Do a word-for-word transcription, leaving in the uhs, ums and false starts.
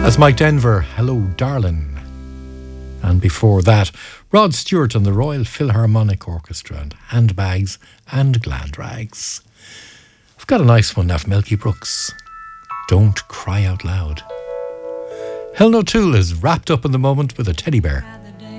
That's Mike Denver, Hello Darlin'. And before that, Rod Stewart and the Royal Philharmonic Orchestra and Handbags and Gland Rags. I've got a nice one now from Elkie Brooks. Don't Cry Out Loud. Helen O'Toole is wrapped up in the moment with a teddy bear.